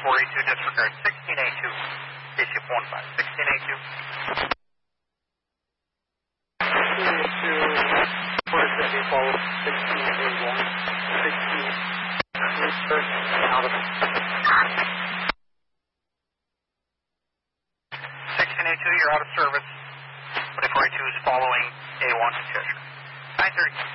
4482, disregard 1682, KCF 15, 1682. 1682, what is that? You follow 1681, 16, out of 1682, you're out of service. 4482 is following A1 to Cheshire. 930.